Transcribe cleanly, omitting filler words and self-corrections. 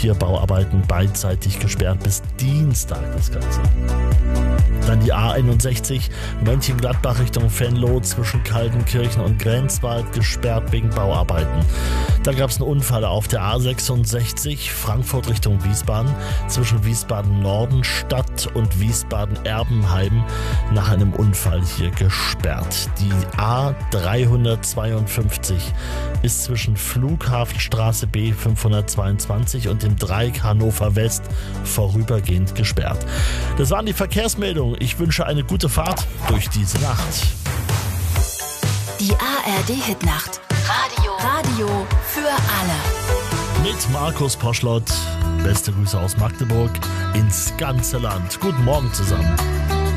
hier Bauarbeiten beidseitig gesperrt bis Dienstag das Ganze. Dann die A61 Mönchengladbach Richtung Venlo zwischen Kaltenkirchen und Grenzwald gesperrt wegen Bauarbeiten. Da gab es einen Unfall auf der A66 Frankfurt Richtung Wiesbaden zwischen Wiesbaden-Nordenstadt und Wiesbaden-Erbenheim nach einem Unfall hier gesperrt. Die A352 ist zwischen Flughafenstraße B 522 und dem Dreieck Hannover West vorübergehend gesperrt. Das waren die Verkehrsmeldungen. Ich wünsche eine gute Fahrt durch diese Nacht. Die ARD-Hitnacht. Radio für alle. Mit Markus Poschlott. Beste Grüße aus Magdeburg ins ganze Land. Guten Morgen zusammen.